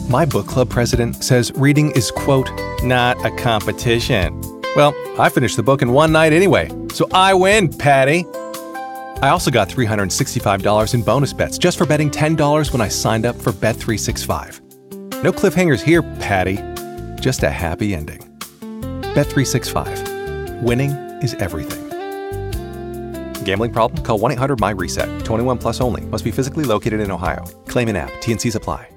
My book club president says reading is, quote, not a competition. Well, I finished the book in one night anyway, so I win, Patty. I also got $365 in bonus bets just for betting $10 when I signed up for Bet365. No cliffhangers here, Patty. Just a happy ending. Bet365. Winning is everything. Gambling problem? Call 1-800-MY-RESET. 21 plus only. Must be physically located in Ohio. Claim in app. T&Cs apply.